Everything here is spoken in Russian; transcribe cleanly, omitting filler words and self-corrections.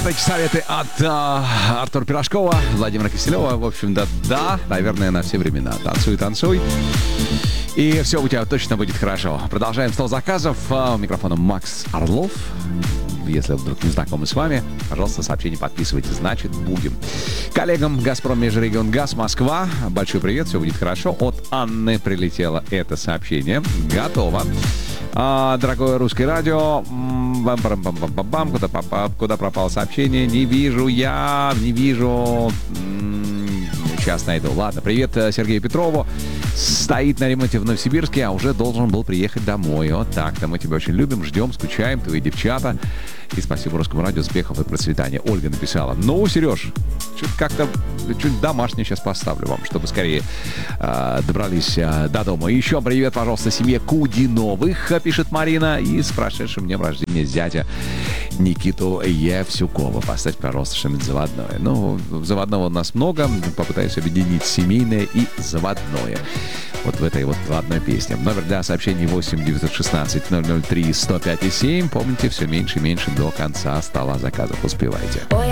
Такие советы от Артура Пирожкова, Владимира Киселева. В общем, да, наверное, на все времена. Танцуй, танцуй. И все у тебя точно будет хорошо. Продолжаем стол заказов. У микрофона Макс Орлов. Если вдруг не знакомы с вами, пожалуйста, сообщение подписывайте. Значит, будем. Коллегам «Газпром Межрегионгаз» Москва. Большой привет, все будет хорошо. От Анны прилетело это сообщение. Готово. Дорогое русское радио. Куда пропало сообщение? Не вижу. Сейчас найду. Ладно, привет Сергею Петрову. Стоит на ремонте в Новосибирске, а уже должен был приехать домой. Вот так-то. Мы тебя очень любим, ждем, скучаем. Твои девчата. И спасибо Русскому радио, успехов и процветания. Ольга написала. Ну, Сереж, что-то как-то чуть домашнее сейчас поставлю вам, чтобы скорее добрались до дома. И еще привет, пожалуйста, семье Кудиновых, пишет Марина. И с прошедшим днем рождения зятя Никиту Евсюкова. Поставь, пожалуйста, что-нибудь заводное. Ну, заводного у нас много. Попытаюсь объединить семейное и заводное. Вот в этой вот одной песне. Номер для сообщений 8 916 003 105 7. Помните, все меньше и меньше до конца стола заказов. Успевайте.